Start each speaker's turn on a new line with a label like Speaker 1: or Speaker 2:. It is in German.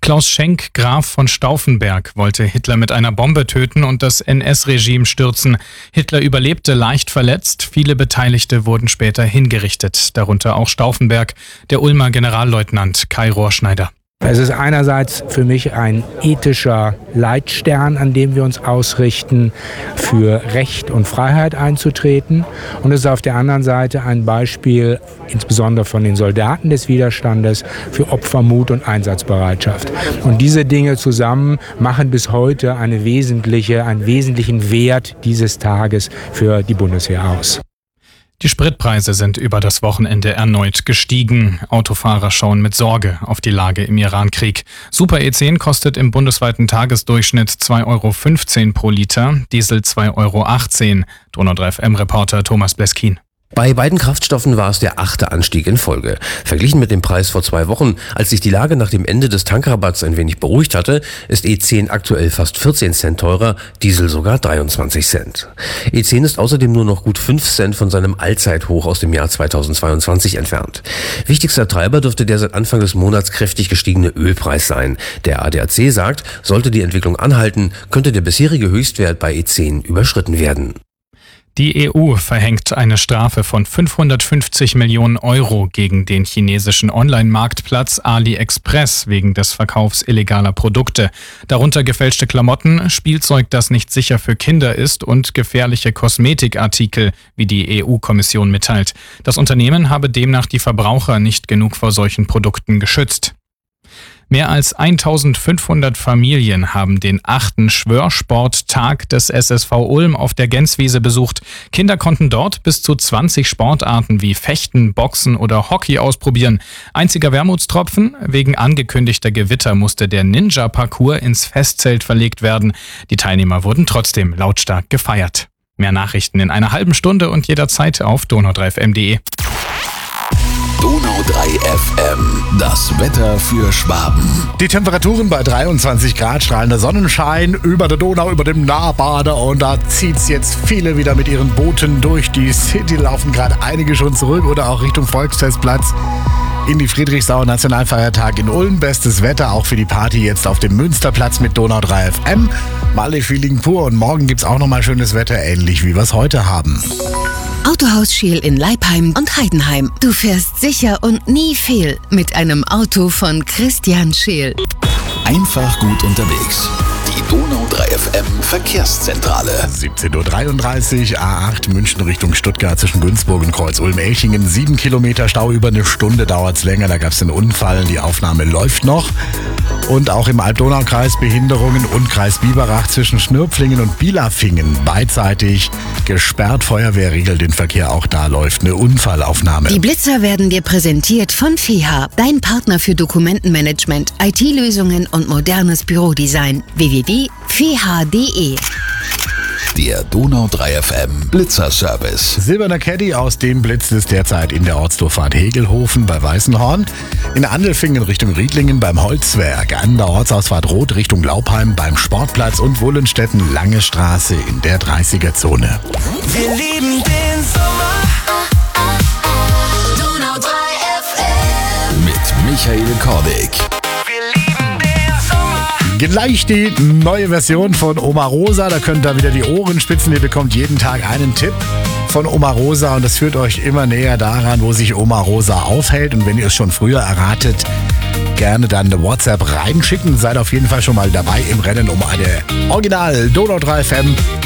Speaker 1: Klaus Schenk, Graf von Stauffenberg, wollte Hitler mit einer Bombe töten und das NS-Regime stürzen. Hitler überlebte leicht verletzt, viele Beteiligte wurden später hingerichtet, darunter auch Stauffenberg, der Ulmer Generalleutnant Kai Rohrschneider.
Speaker 2: Es ist einerseits für mich ein ethischer Leitstern, an dem wir uns ausrichten, für Recht und Freiheit einzutreten. Und es ist auf der anderen Seite ein Beispiel, insbesondere von den Soldaten des Widerstandes, für Opfermut und Einsatzbereitschaft. Und diese Dinge zusammen machen bis heute einen wesentlichen Wert dieses Tages für die Bundeswehr aus.
Speaker 1: Die Spritpreise sind über das Wochenende erneut gestiegen. Autofahrer schauen mit Sorge auf die Lage im Iran-Krieg. Super E10 kostet im bundesweiten Tagesdurchschnitt 2,15 € pro Liter, Diesel 2,18 €. Donau 3 FM-Reporter Thomas Bleskin.
Speaker 3: Bei beiden Kraftstoffen war es der 8. Anstieg in Folge. Verglichen mit dem Preis vor 2 Wochen, als sich die Lage nach dem Ende des Tankrabatts ein wenig beruhigt hatte, ist E10 aktuell fast 14 Cent teurer, Diesel sogar 23 Cent. E10 ist außerdem nur noch gut 5 Cent von seinem Allzeithoch aus dem Jahr 2022 entfernt. Wichtigster Treiber dürfte der seit Anfang des Monats kräftig gestiegene Ölpreis sein. Der ADAC sagt, sollte die Entwicklung anhalten, könnte der bisherige Höchstwert bei E10 überschritten werden.
Speaker 1: Die EU verhängt eine Strafe von 550 Millionen € gegen den chinesischen Online-Marktplatz AliExpress wegen des Verkaufs illegaler Produkte. Darunter gefälschte Klamotten, Spielzeug, das nicht sicher für Kinder ist und gefährliche Kosmetikartikel, wie die EU-Kommission mitteilt. Das Unternehmen habe demnach die Verbraucher nicht genug vor solchen Produkten geschützt. Mehr als 1500 Familien haben den 8. Schwörsporttag des SSV Ulm auf der Genswiese besucht. Kinder konnten dort bis zu 20 Sportarten wie Fechten, Boxen oder Hockey ausprobieren. Einziger Wermutstropfen: wegen angekündigter Gewitter musste der Ninja-Parcours ins Festzelt verlegt werden. Die Teilnehmer wurden trotzdem lautstark gefeiert. Mehr Nachrichten in einer halben Stunde und jederzeit auf donau3fm.de.
Speaker 4: Donau 3 FM, das Wetter für Schwaben.
Speaker 5: Die Temperaturen bei 23 Grad, strahlender Sonnenschein über der Donau, über dem Nahbader, und da zieht's jetzt viele wieder mit ihren Booten durch die City, laufen gerade einige schon zurück oder auch Richtung Volksfestplatz in die Friedrichsau, Nationalfeiertag in Ulm. Bestes Wetter auch für die Party jetzt auf dem Münsterplatz mit Donau 3 FM. Malle-Feeling pur, und morgen gibt's auch nochmal schönes Wetter, ähnlich wie wir es heute haben.
Speaker 6: Autohaus Scheel in Leipheim und Heidenheim. Du fährst sicher und nie fehl mit einem Auto von Christian Scheel.
Speaker 4: Einfach gut unterwegs. Die Donau 3 FM Verkehrszentrale.
Speaker 5: 17:33 Uhr, A8 München Richtung Stuttgart zwischen Günzburg und Kreuz-Ulm-Elchingen. 7 Kilometer Stau, über eine Stunde dauert's länger. Da gab's einen Unfall, die Aufnahme läuft noch. Und auch im Alb-Donau-Kreis Behinderungen und Kreis Biberach zwischen Schnürpflingen und Bilafingen beidseitig gesperrt. Feuerwehr regelt den Verkehr, auch da läuft eine Unfallaufnahme.
Speaker 6: Die Blitzer werden dir präsentiert von FEHA, dein Partner für Dokumentenmanagement, IT-Lösungen und modernes Bürodesign. www.feha.de.
Speaker 4: Der Donau 3 FM Blitzerservice.
Speaker 5: Silberner Caddy, aus dem blitzt es derzeit in der Ortsdurchfahrt Hegelhofen bei Weißenhorn, in Andelfingen Richtung Riedlingen beim Holzwerk, an der Ortsausfahrt Roth Richtung Laupheim beim Sportplatz und Wullenstetten Lange Straße in der 30er-Zone.
Speaker 7: Wir lieben den Sommer. Donau 3 FM.
Speaker 4: Mit Michael Kordig.
Speaker 5: Gleich die neue Version von Oma Rosa, da könnt ihr wieder die Ohren spitzen. Ihr bekommt jeden Tag einen Tipp von Oma Rosa und das führt euch immer näher daran, wo sich Oma Rosa aufhält. Und wenn ihr es schon früher erratet, gerne dann eine WhatsApp reinschicken. Seid auf jeden Fall schon mal dabei im Rennen um eine Original Donau 3 FM